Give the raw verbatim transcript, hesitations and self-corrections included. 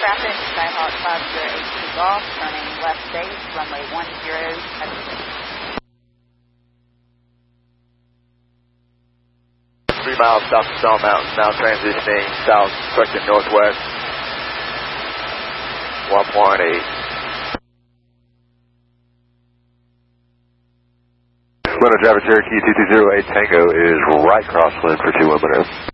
traffic, Skyhawk five zero eight two Golf, turning left base, runway one zero, Three miles south of Stone Mountain, now transitioning south, directing northwest, one point eight. Luna Java Cherokee two two zero eight Tango is right crosswind for two one one zero.